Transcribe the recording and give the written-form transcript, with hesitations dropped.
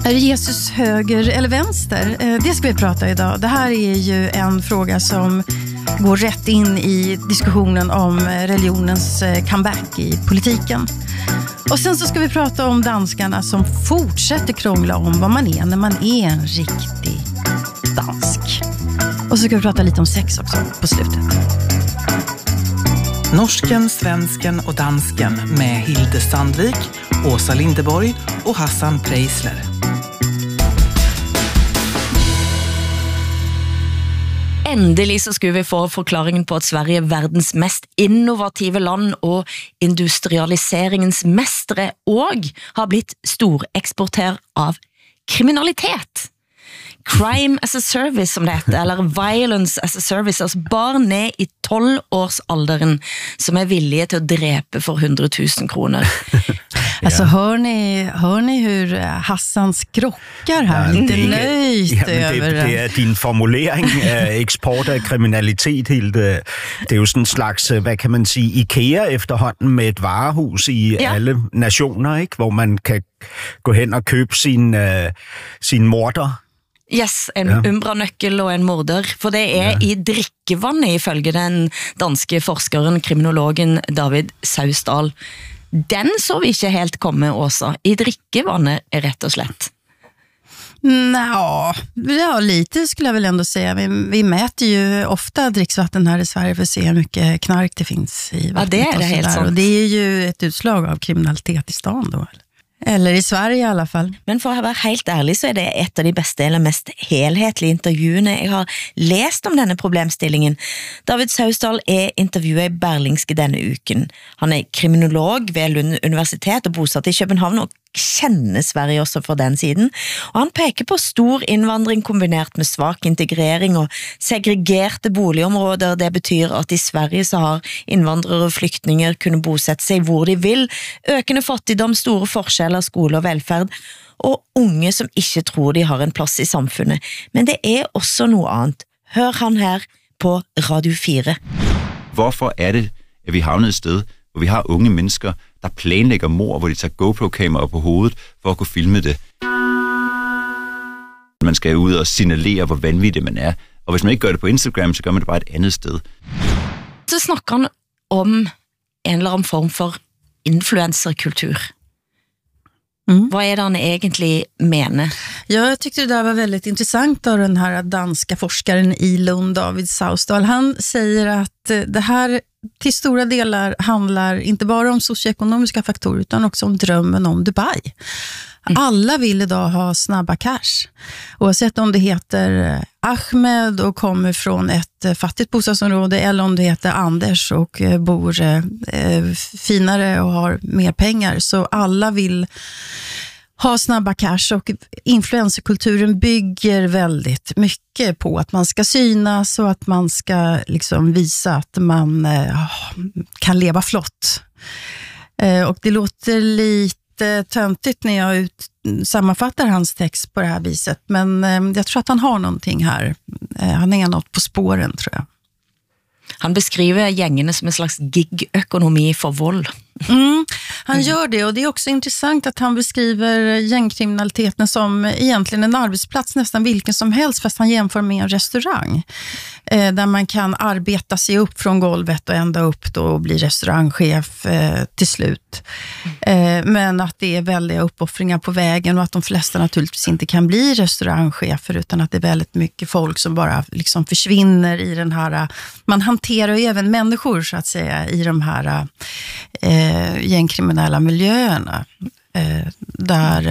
Är Jesus höger eller vänster? Det ska vi prata idag. Det här är ju en fråga som går rätt in i diskussionen om religionens comeback i politiken. Och sen så ska vi prata om danskarna som fortsätter krångla om vad man är när man är en riktig dansk. Och så ska vi prata lite om sex också på slutet. Norsken, svensken och dansken med Hilde Sandvik, Åsa Lindeborg och Hassan Preisler. Endelig så skulle vi få forklaringen på at Sverige er verdens mest innovative land og industrialiseringens mestre og har blitt storeksporter av kriminalitet. Crime as a service som det heter, eller violence as a service, alltså barn ned i 12-årsalderen som är villiga till att drepa för 100 000 kronor. Alltså hör ni hur Hassan skrockar här, lite nöjt över det är din formulering, export av kriminalitet, Hilde. Det är ju sådan en slags, vad kan man säga, IKEA efterhånden med ett varehus i alla nationer, ikke? Hvor man kan gå hen och köpa sin morder. Yes, en umbranøkkel og en morder, for det er i drikkevannet ifølge den danske forskeren, kriminologen David Sausdal. Den så vi ikke helt komme, Åsa. I drikkevannet är rätt och slett. Ja, lite skulle jag väl ändå säga. Vi mäter ju ofta dricksvatten här i Sverige för att se hur mycket knark det finns i vattnet. Ja, det är det helt sant. Och det är ju ett utslag av kriminalitet i stan då, eller i Sverige i alla fall. Men for å være helt ærlig så er det et av de beste eller mest helhetlige intervjuene jeg har lest om denne problemstillingen. David Sausdal er intervjuet i Berlingske denne uken. Han er kriminolog ved Lund Universitet og bosatt i København og kjenner Sverige også fra den siden. Og han peker på stor innvandring kombinert med svak integrering og segregerte boligområder. Det betyr at i Sverige så har innvandrere og flyktninger kunne bosette seg hvor de vil. Økende fattigdom, store forskjeller, skole og velferd, og unge som ikke tror de har en plass i samfunnet. Men det er også noe annet. Hør han her på Radio 4. Hvorfor er det, at vi havner et sted, hvor vi har unge mennesker, der planlægger mord, hvor de tager GoPro-kameraer på hovedet for at kunne filme det? Man skal ud og signalere, hvor vanvittig man er. Og hvis man ikke gør det på Instagram, så gør man det bare et andet sted. Så snakker han om en eller annen form for influencerkultur. Vad är det han egentligen menar? Ja, jag tyckte det där var väldigt intressant av den här danska forskaren i Lund, David Sausdal. Han säger att det här till stora delar handlar inte bara om socioekonomiska faktorer utan också om drömmen om Dubai. Alla vill idag ha snabba cash. Oavsett om det heter Ahmed och kommer från ett fattigt bostadsområde eller om det heter Anders och bor finare och har mer pengar. Så alla vill ha snabba cash, och influencerkulturen bygger väldigt mycket på att man ska synas och att man ska liksom visa att man kan leva flott. Och det låter lite töntigt när jag sammanfattar hans text på det här viset, men jag tror att han har någonting här. Han är något på spåren, tror jag. Han beskriver gängene som en slags gig-ekonomi för våld. Han gör det, och det är också intressant att han beskriver gängkriminaliteten som egentligen en arbetsplats, nästan vilken som helst, fast han jämför med en restaurang. Där man kan arbeta sig upp från golvet och ända upp då och bli restaurangchef till slut. Men att det är väldiga uppoffringar på vägen och att de flesta naturligtvis inte kan bli restaurangchefer, utan att det är väldigt mycket folk som bara liksom försvinner i den här, man hanterar ju även människor så att säga i de här gängkriminella miljöerna. Där